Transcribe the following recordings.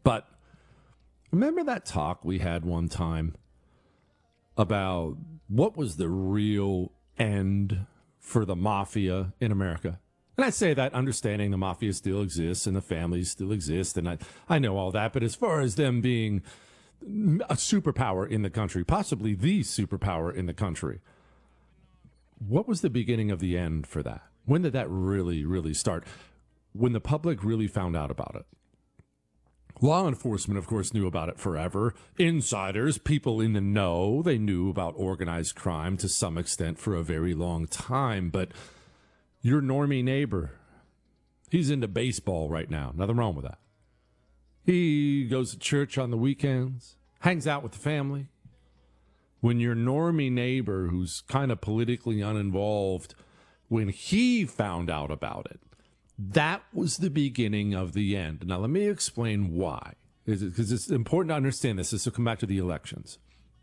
But remember that talk we had one time about what was the real end for the mafia in America? And I say that understanding the mafia still exists and the families still exist, and I know all that. But as far as them being a superpower in the country, possibly the superpower in the country, what was the beginning of the end for that? When did that really, really start? When the public really found out about it. Law enforcement, of course, knew about it forever. Insiders, people in the know, they knew about organized crime to some extent for a very long time. But your normie neighbor, he's into baseball right now. Nothing wrong with that. He goes to church on the weekends, hangs out with the family. When your normie neighbor, who's kind of politically uninvolved, when he found out about it, that was the beginning of the end. Now, let me explain why. Because it's important to understand this. This will come back to the elections.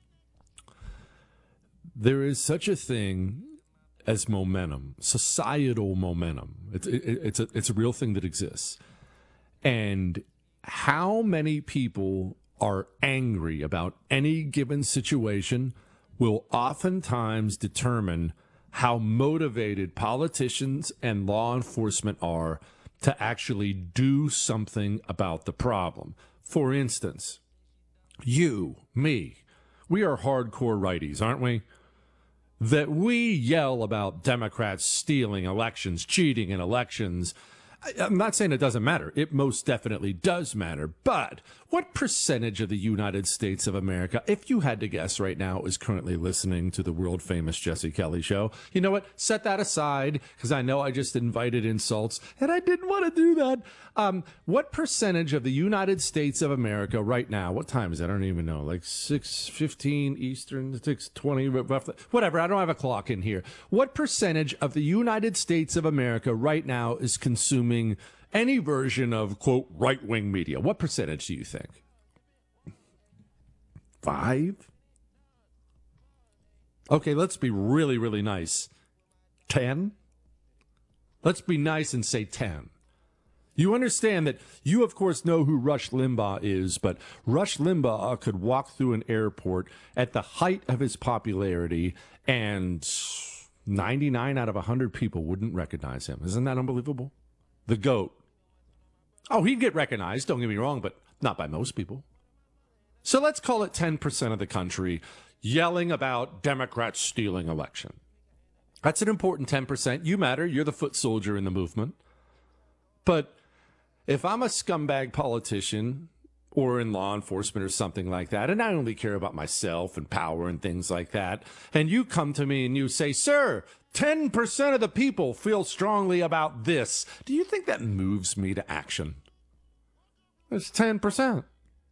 There is such a thing as momentum, societal momentum. It's a real thing that exists. And how many people are angry about any given situation will oftentimes determine how motivated politicians and law enforcement are to actually do something about the problem. For instance, you, me, we are hardcore righties, aren't we? That we yell about Democrats stealing elections, cheating in elections. I'm not saying it doesn't matter. It most definitely does matter. But what percentage of the United States of America, if you had to guess right now, is currently listening to the world famous Jesse Kelly show? You know what? Set that aside, because I know I just invited insults, and I didn't want to do that. What percentage of the United States of America right now, what time is it? I don't even know, like 6:15 Eastern, 6:20, whatever. I don't have a clock in here. What percentage of the United States of America right now is consuming any version of, quote, right-wing media? What percentage do you think? 5? Okay, let's be really, really nice. 10? Let's be nice and say 10. You understand that you, of course, know who Rush Limbaugh is, but Rush Limbaugh could walk through an airport at the height of his popularity and 99 out of 100 people wouldn't recognize him. Isn't that unbelievable? The GOAT. Oh, he'd get recognized, don't get me wrong, but not by most people. So let's call it 10% of the country yelling about Democrats stealing election. That's an important 10%. You matter. You're the foot soldier in the movement. But if I'm a scumbag politician or in law enforcement or something like that, and I only care about myself and power and things like that, and you come to me and you say, sir, 10% of the people feel strongly about this, do you think that moves me to action? It's 10%.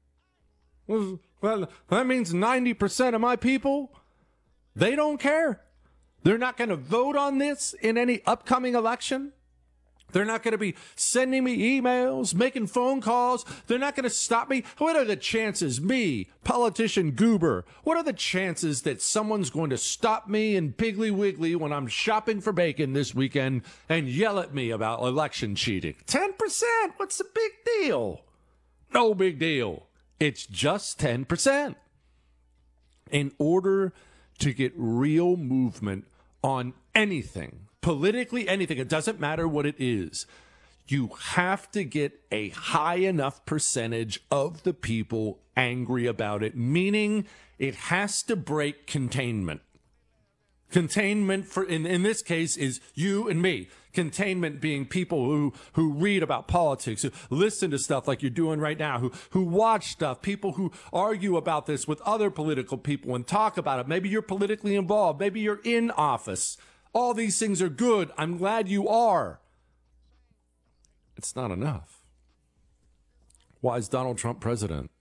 Well, that means 90% of my people, they don't care. They're not going to vote on this in any upcoming election. They're not going to be sending me emails, making phone calls. They're not going to stop me. What are the chances, me, politician Goober, what are the chances that someone's going to stop me in Piggly Wiggly when I'm shopping for bacon this weekend and yell at me about election cheating? 10%. What's the big deal? No big deal. It's just 10%. In order to get real movement on anything, politically anything, it doesn't matter what it is, you have to get a high enough percentage of the people angry about it, meaning it has to break containment. Containment for in this case is you and me. Containment being people who read about politics, who listen to stuff like you're doing right now, who watch stuff, people who argue about this with other political people and talk about it. Maybe you're politically involved. Maybe you're in office. All these things are good. I'm glad you are. It's not enough. Why is Donald Trump president?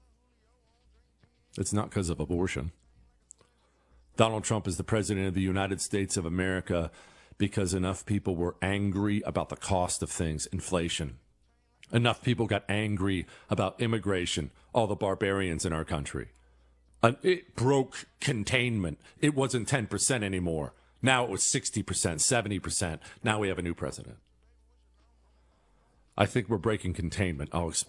It's not because of abortion. Donald Trump is the president of the United States of America because enough people were angry about the cost of things, inflation. Enough people got angry about immigration, all the barbarians in our country. It broke containment. It wasn't 10% anymore. Now it was 60%, 70%. Now we have a new president. I think we're breaking containment. I'll